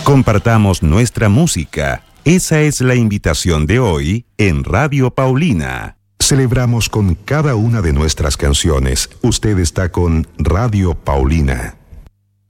Compartamos nuestra música. Esa es la invitación de hoy en Radio Paulina. Celebramos con cada una de nuestras canciones. Usted está con Radio Paulina.